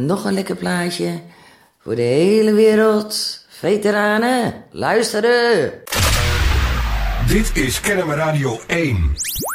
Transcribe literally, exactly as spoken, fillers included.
nog een lekker plaatje voor de hele wereld. Veteranen, luisteren! Dit is Kennemer Radio één.